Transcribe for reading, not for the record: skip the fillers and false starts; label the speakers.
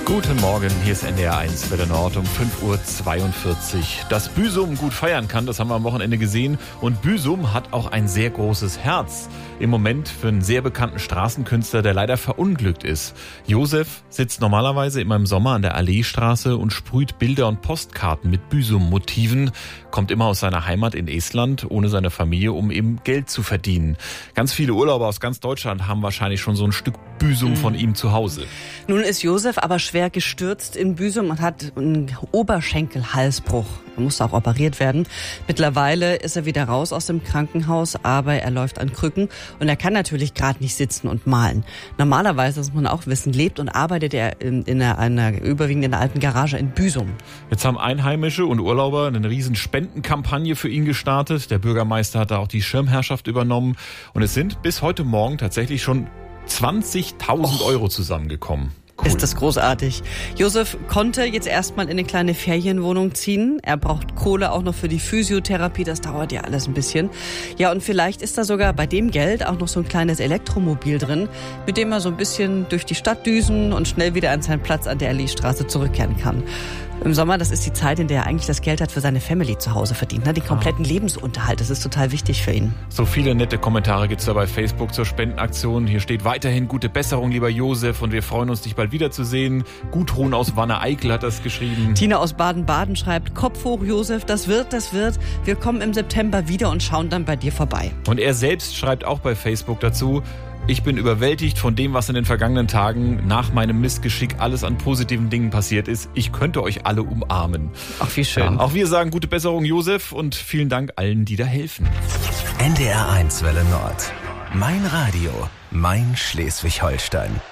Speaker 1: Guten Morgen, hier ist NDR1 Welle Nord um 5.42 Uhr. Dass Büsum gut feiern kann, das haben wir am Wochenende gesehen. Und Büsum hat auch ein sehr großes Herz. Im Moment für einen sehr bekannten Straßenkünstler, der leider verunglückt ist. Josef sitzt normalerweise immer im Sommer an der Alleestraße und sprüht Bilder und Postkarten mit Büsum-Motiven. Kommt immer aus seiner Heimat in Estland, ohne seine Familie, um eben Geld zu verdienen. Ganz viele Urlauber aus ganz Deutschland haben wahrscheinlich schon so ein Stück Büsum von ihm zu Hause.
Speaker 2: Nun ist Josef aber schwer gestürzt in Büsum und hat einen Oberschenkelhalsbruch. Er musste auch operiert werden. Mittlerweile ist er wieder raus aus dem Krankenhaus, aber er läuft an Krücken und er kann natürlich gerade nicht sitzen und malen. Normalerweise, das muss man auch wissen, lebt und arbeitet er überwiegend in der alten Garage in Büsum.
Speaker 1: Jetzt haben Einheimische und Urlauber eine riesen Spendenkampagne für ihn gestartet. Der Bürgermeister hat da auch die Schirmherrschaft übernommen und es sind bis heute Morgen tatsächlich schon 20.000 Euro zusammengekommen. Cool.
Speaker 2: Ist das großartig. Josef konnte jetzt erstmal in eine kleine Ferienwohnung ziehen. Er braucht Kohle auch noch für die Physiotherapie. Das dauert ja alles ein bisschen. Ja, und vielleicht ist da sogar bei dem Geld auch noch so ein kleines Elektromobil drin, mit dem er so ein bisschen durch die Stadt düsen und schnell wieder an seinen Platz an der Alleestraße zurückkehren kann. Im Sommer, das ist die Zeit, in der er eigentlich das Geld hat für seine Family zu Hause verdient, den kompletten Lebensunterhalt. Das ist total wichtig für ihn.
Speaker 1: So viele nette Kommentare gibt's da bei Facebook zur Spendenaktion. Hier steht weiterhin gute Besserung, lieber Josef, und wir freuen uns, dich bald wiederzusehen. Gudrun aus Wanne-Eickel hat das geschrieben.
Speaker 2: Tina aus Baden-Baden schreibt, Kopf hoch, Josef, das wird. Wir kommen im September wieder und schauen dann bei dir vorbei.
Speaker 1: Und er selbst schreibt auch bei Facebook dazu: Ich bin überwältigt von dem, was in den vergangenen Tagen nach meinem Missgeschick alles an positiven Dingen passiert ist. Ich könnte euch alle umarmen.
Speaker 2: Ach, wie schön.
Speaker 1: Ja, auch wir sagen gute Besserung, Josef, und vielen Dank allen, die da helfen.
Speaker 3: NDR1 Welle Nord. Mein Radio, mein Schleswig-Holstein.